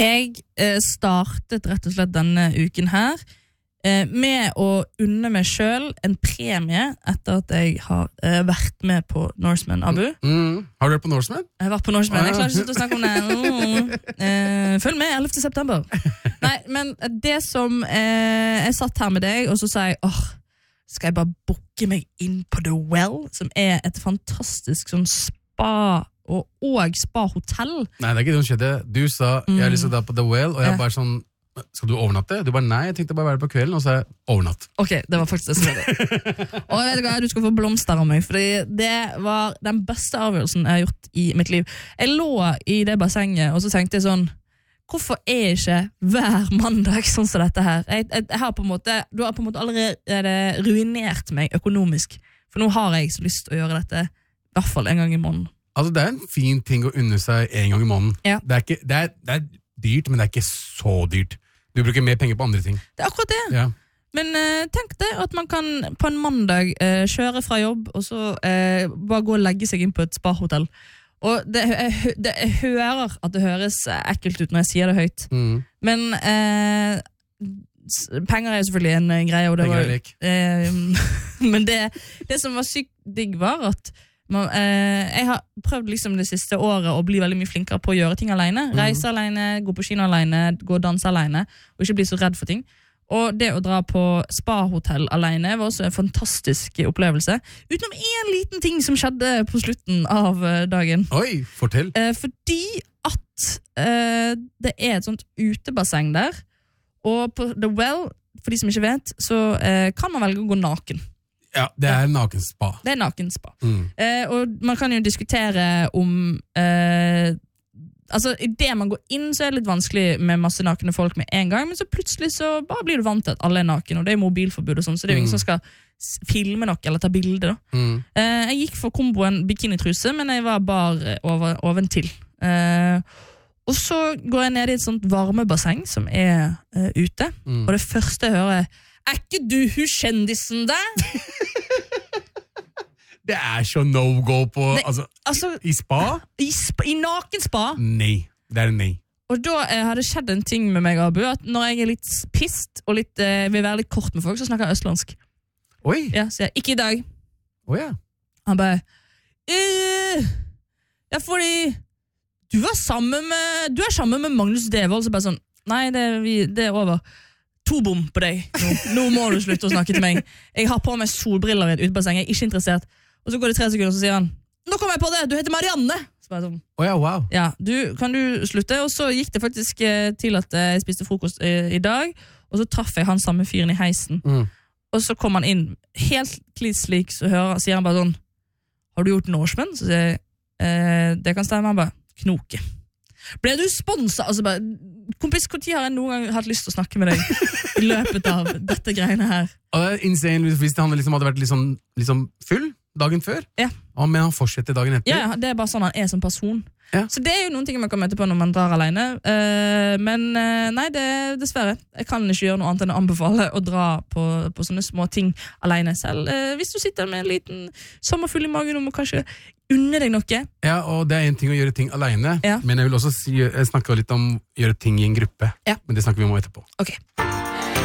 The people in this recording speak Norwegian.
Jeg startet rett og slett denne uken her med å unne meg selv en premie etter at jeg har vært med på Norseman, Abu. Har du vært på Norseman? Jeg har vært på Norseman, jeg klarer ikke å snakke om det. Følg med 11. september. Nei, men det som jeg satt her med deg, og så sa jeg, skal jeg bare booke meg inn på The Well, som et fantastisk sånn spa og spa-hotell. Nei, det ikke det som skjedde. Du sa, jeg har lyst til å dra på The Well, og jeg bare sånn, skal du overnatte? Du bare, nei, jeg tenkte bare være på kvelden, og så overnatt. Ok, det var faktisk det som skjedde. Og vet du hva, du skal få blomster av meg, fordi det var den beste avgjørelsen jeg har gjort i mitt liv. Jeg lå i det bassenget, og så tenkte jeg sånn, hvorfor ikke hver mandag sånn som dette her? Jeg har på en måte, du har på en måte allerede ruinert meg økonomisk, for nå har jeg så lyst til å gjøre dette, i hvert fall en gang i måneden. Altså, det en fin ting å unne seg en gang i måneden. Ja. Det er dyrt, men det ikke så dyrt. Du bruker mer penger på andre ting. Det akkurat det. Ja. Men tenk det at man kan på en mandag kjøre fra jobb, og så bare gå og legge seg inn på et spa-hotell. Og jeg hører at det høres ekkelt ut når jeg sier det høyt. Men penger selvfølgelig en greie, og det var, men det som var sykt digg var at jeg har prøvd liksom det siste året å bli veldig mye flinkere på å gjøre ting alene. Reise alene, gå på kino alene, gå og danse alene, og ikke bli så redd for ting. Og det å dra på spa-hotell alene var også en fantastisk opplevelse. Utenom en liten ting som skjedde på slutten av dagen. Oi, fortell. Fordi at det et sånt utebasseng der, og på The Well, for de som ikke vet, så kan man velge å gå naken. Ja, det nakenspa. Det nakenspa. Og man kan jo diskutere om altså, i det man går inn så det litt vanskelig med masse nakne folk med en gang, men så plutselig så bare blir du vant til at alle naken, og det mobilforbud og sånn, så det jo ingen som skal filme nok eller ta bilder da. Jeg gikk for komboen bikinitruse, men jeg var bare oventil. Og så går jeg ned i et sånt varmebasseng som ute, og det første jeg hører ikke du kjendisen der? Det så no-go på, i spa? I nakenspa? Nei, det nei. Og da har det skjedd en ting med meg, Abu, at når jeg litt pist, og vil være litt kort med folk, så snakker jeg østlandsk. Oi? Ja, så jeg, ikke i dag. Ja. Han bare, ja, fordi du er sammen med Magnus Devold, så bare sånn, nei, det over. 2 bom på deg. Nå må du slutte å snakke til meg. Jeg har på meg solbriller i et utebasseng, jeg ikke interessert. Og så går det 3 sekunder, og så sier han, nå kommer jeg på det, du heter Marianne. Så bare sånn, wow. Ja, kan du slutte? Og så gikk det faktisk til at jeg spiste frokost i dag, og så traff jeg han samme fyren i heisen. Og så kom han inn, helt slik, så sier han bare sånn, har du gjort Norseman? Så sier jeg, det kan stemme. Han bare, knoke. Ble du sponset? Altså bare, kompis, hvor tid har jeg noen gang hatt lyst til å snakke med deg i løpet av dette greiene her? Og det insane hvis han liksom hadde vært liksom full dagen før, men han fortsetter dagen etter. Ja, det bare sånn han som person. Ja. Så det jo noen ting man kan møte på når man drar alene. Men nei, dessverre. Jeg kan ikke gjøre noe annet enn å anbefale å dra på sånne små ting alene selv. Hvis du sitter med en liten sommerfull i magen og må kanskje unne deg noe. Ja, og det en ting å gjøre ting alene, ja. Men jeg vil også snakke litt om å gjøre ting i en gruppe. Ja. Men det snakker vi om etterpå. Ok.